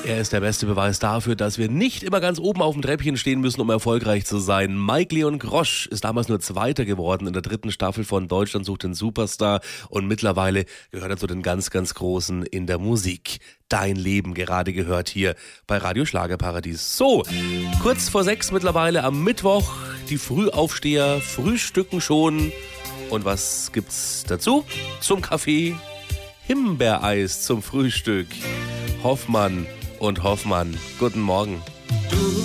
Er ist der beste Beweis dafür, dass wir nicht immer ganz oben auf dem Treppchen stehen müssen, um erfolgreich zu sein. Mike Leon Grosch ist damals nur Zweiter geworden in der 3. Staffel von Deutschland sucht den Superstar und mittlerweile gehört er zu den ganz, ganz Großen in der Musik. Dein Leben gerade gehört hier bei Radio Schlagerparadies. So, kurz vor 6 mittlerweile am Mittwoch. Die Frühaufsteher frühstücken schon. Und was gibt's dazu? Zum Kaffee Himbeereis zum Frühstück. Hoffmann und Hoffmann, guten Morgen.